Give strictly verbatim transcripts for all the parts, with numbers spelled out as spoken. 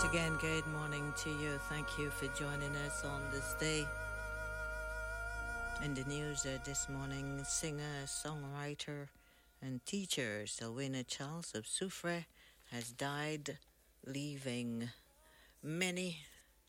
again, good morning to you. Thank you for joining us on this day. In the news uh, this morning, singer, songwriter, and teacher Selwina Charles of Soufrière has died, leaving many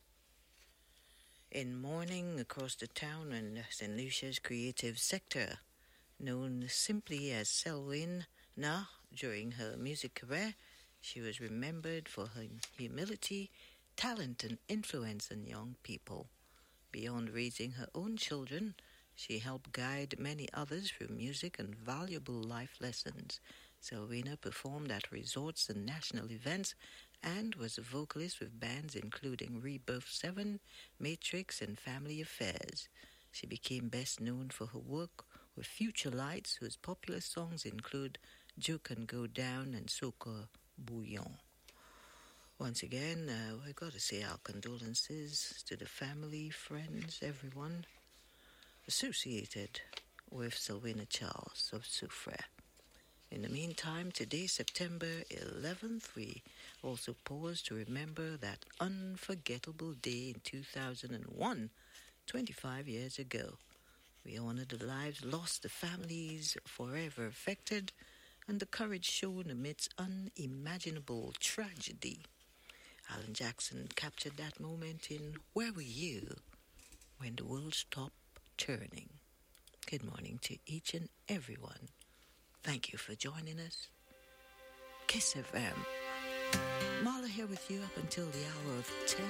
in mourning across the town and Saint Lucia's creative sector. Known simply as Selwyn Na during her music career, she was remembered for her humility, talent, and influence on young people. Beyond raising her own children, she helped guide many others through music and valuable life lessons. Selwina performed at resorts and national events and was a vocalist with bands including Rebirth seven, Matrix, and Family Affairs. She became best known for her work with Future Lights, whose popular songs include You Can Go Down and Soca Bouillon. Once again, uh, we've got to say our condolences to the family, friends, everyone associated with Selwina Charles of Soufrière. In the meantime, today, September eleventh, we also pause to remember that unforgettable day in two thousand one, twenty-five years ago. We honor the lives lost, the families forever affected, and the courage shown amidst unimaginable tragedy. Alan Jackson captured that moment in Where Were You When the World Stopped Turning. Good morning to each and everyone. Thank you for joining us. Kiss F M. Marla here with you up until the hour of ten.